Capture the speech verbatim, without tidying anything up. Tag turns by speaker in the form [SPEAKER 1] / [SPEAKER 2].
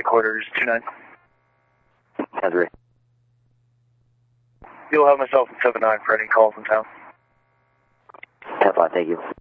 [SPEAKER 1] headquarters, two nine.
[SPEAKER 2] ten three.
[SPEAKER 1] You'll have myself in seven nine for any calls in town.
[SPEAKER 2] ten five, thank you.